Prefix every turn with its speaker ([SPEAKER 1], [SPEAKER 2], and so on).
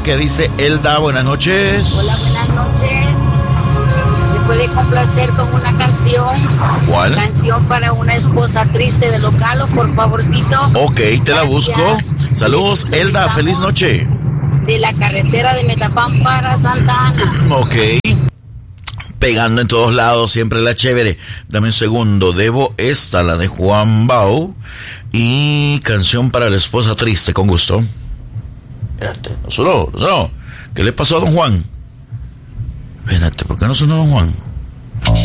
[SPEAKER 1] ¿Qué dice Elda? Buenas noches.
[SPEAKER 2] Hola, buenas noches. ¿Se puede complacer con una canción?
[SPEAKER 1] ¿Cuál?
[SPEAKER 2] Canción para una esposa triste de Localo, por favorcito.
[SPEAKER 1] Ok, te la busco. Saludos, Elda, feliz noche.
[SPEAKER 2] De la carretera de Metapán para Santa Ana.
[SPEAKER 1] Ok. Pegando en todos lados, siempre la chévere. Dame un segundo, debo esta, la de Juan Bau. Y canción para la esposa triste, con gusto. Espérate, no sonó. ¿Qué le pasó a don Juan? Espérate, ¿por qué no sonó don Juan?